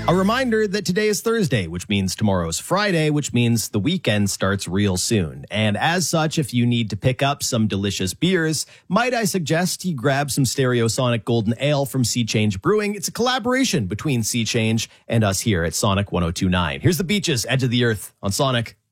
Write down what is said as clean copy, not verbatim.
A reminder that today is Thursday, which means tomorrow's Friday, which means the weekend starts real soon. And as such, if you need to pick up some delicious beers, might I suggest you grab some Stereosonic Golden Ale from Sea Change Brewing. It's a collaboration between Sea Change and us here at Sonic 102.9. Here's the Beaches, Edge of the Earth on Sonic.